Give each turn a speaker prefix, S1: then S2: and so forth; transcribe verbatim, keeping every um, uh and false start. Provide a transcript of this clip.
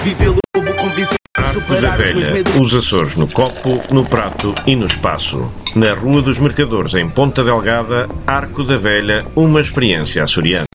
S1: Vivê-lo novo com visão.
S2: Arco da Velha, os Açores no copo, no prato e no espaço. Na Rua dos Mercadores, em Ponta Delgada, Arco da Velha, uma experiência açoriana.